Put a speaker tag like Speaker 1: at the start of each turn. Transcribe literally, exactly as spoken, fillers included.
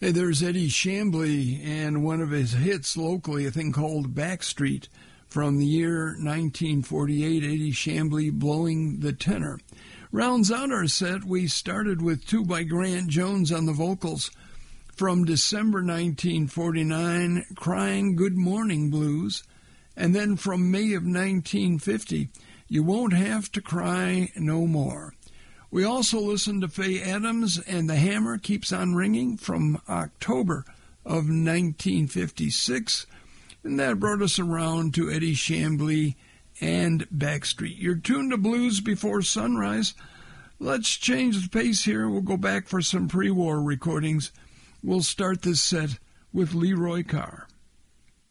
Speaker 1: Hey, there's Eddie Chamblee and one of his hits locally, a thing called Backstreet from the year nineteen forty-eight, Eddie Chamblee, Blowing the Tenor. Rounds out our set, we started with two by Grant Jones on the vocals from December nineteen forty-nine, Crying Good Morning Blues, and then from May of nineteen fifty, You Won't Have to Cry No More. We also listened to Faye Adams and The Hammer Keeps on Ringing from October of nineteen fifty-six, and that brought us around to Eddie Chamblee and Backstreet. You're tuned to Blues Before Sunrise. Let's change the pace here. We'll go back for some pre-war recordings. We'll start this set with Leroy Carr.